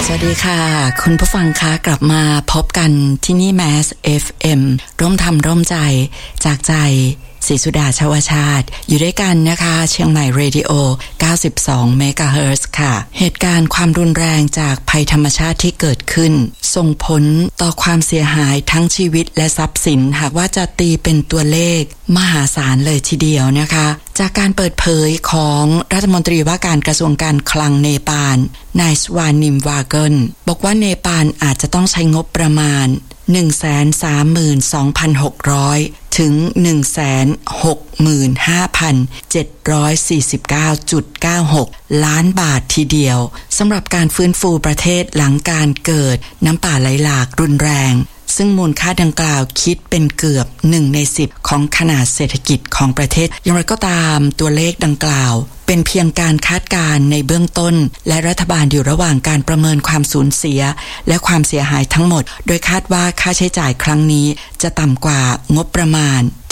สวัสดีค่ะคุณผู้ฟังคะกลับมาพบกันที่นี่ Mass FM ร่วมทำร่วมใจจากใจศรีสุดาชวชาติอยู่ด้วยกันนะคะเชียงใหม่เรดิโอ92เมกะเฮิรตซ์ค่ะเหตุการณ์ความรุนแรงจากภัยธรรมชาติที่เกิดขึ้นส่งผลต่อความเสียหายทั้งชีวิตและทรัพย์สินหากว่าจะตีเป็นตัวเลขมหาศาลเลยทีเดียวนะคะจากการเปิดเผยของรัฐมนตรีว่าการกระทรวงการคลังเนปาลนายสวานิมวาเกิลบอกว่าเนปาลอาจจะต้องใช้งบประมาณ 132,600 ถึง 165,749.96 ล้านบาททีเดียวสำหรับการฟื้นฟูประเทศหลังการเกิดน้ำป่าไหลหลากรุนแรงซึ่งมูลค่าดังกล่าวคิดเป็นเกือบ1ใน10ของขนาดเศรษฐกิจของประเทศอย่างไรก็ตามตัวเลขดังกล่าวเป็นเพียงการคาดการณ์ในเบื้องต้นและรัฐบาลอยู่ระหว่างการประเมินความสูญเสียและความเสียหายทั้งหมดโดยคาดว่าค่าใช้จ่ายครั้งนี้จะต่ำกว่างบประมาณ